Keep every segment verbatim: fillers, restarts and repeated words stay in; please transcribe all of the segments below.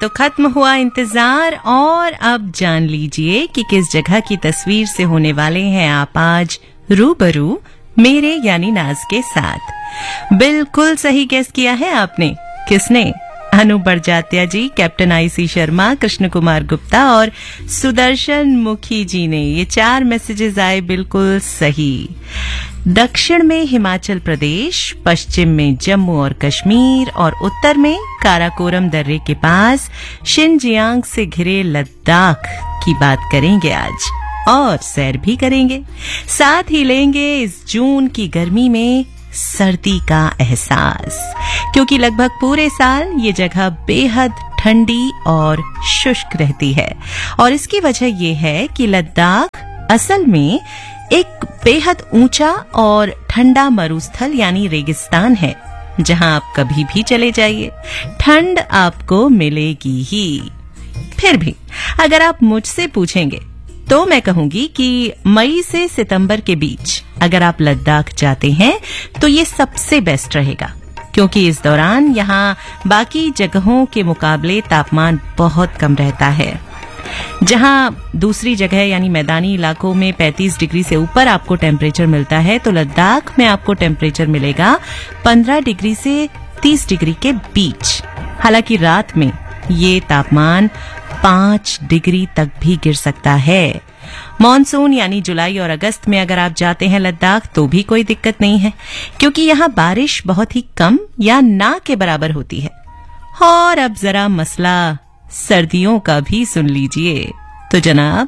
तो खत्म हुआ इंतजार और अब जान लीजिए कि किस जगह की तस्वीर से होने वाले हैं आप आज रूबरू मेरे यानी नाज के साथ। बिल्कुल सही गेस किया है आपने। किसने? अनु बड़जात्या जी, कैप्टन आईसी शर्मा, कृष्ण कुमार गुप्ता और सुदर्शन मुखी जी ने। ये चार मैसेजेस आए बिल्कुल सही। दक्षिण में हिमाचल प्रदेश, पश्चिम में जम्मू और कश्मीर और उत्तर में काराकोरम दर्रे के पास शिनजियांग से घिरे लद्दाख की बात करेंगे आज, और सैर भी करेंगे। साथ ही लेंगे इस जून की गर्मी में सर्दी का एहसास, क्योंकि लगभग पूरे साल ये जगह बेहद ठंडी और शुष्क रहती है। और इसकी वजह ये है कि लद्दाख असल में एक बेहद ऊंचा और ठंडा मरुस्थल यानी रेगिस्तान है, जहां आप कभी भी चले जाइए ठंड आपको मिलेगी ही। फिर भी अगर आप मुझसे पूछेंगे तो मैं कहूंगी कि मई से सितंबर के बीच अगर आप लद्दाख जाते हैं तो ये सबसे बेस्ट रहेगा, क्योंकि इस दौरान यहाँ बाकी जगहों के मुकाबले तापमान बहुत कम रहता है। जहां दूसरी जगह यानी मैदानी इलाकों में पैंतीस डिग्री से ऊपर आपको टेम्परेचर मिलता है, तो लद्दाख में आपको टेम्परेचर मिलेगा पंद्रह डिग्री से तीस डिग्री के बीच। हालांकि रात में ये तापमान पांच डिग्री तक भी गिर सकता है। मॉनसून यानी जुलाई और अगस्त में अगर आप जाते हैं लद्दाख तो भी कोई दिक्कत नहीं है, क्योंकि यहाँ बारिश बहुत ही कम या ना के बराबर होती है। और अब जरा मसला सर्दियों का भी सुन लीजिए। तो जनाब,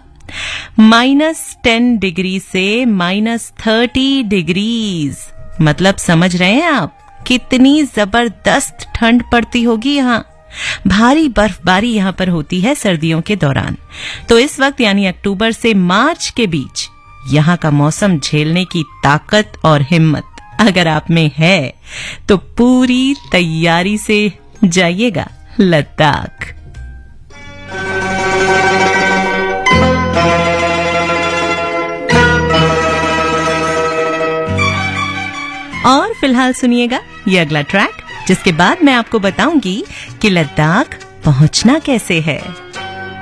माइनस टेन डिग्री से माइनस थर्टी डिग्रीज, मतलब समझ रहे हैं आप कितनी जबरदस्त ठंड पड़ती होगी यहाँ। भारी बर्फबारी यहाँ पर होती है सर्दियों के दौरान। तो इस वक्त यानी अक्टूबर से मार्च के बीच यहाँ का मौसम झेलने की ताकत और हिम्मत अगर आप में है तो पूरी तैयारी से जाइएगा लद्दाख। और फिलहाल सुनिएगा ये अगला ट्रैक, जिसके बाद मैं आपको बताऊंगी कि लद्दाख पहुंचना कैसे है।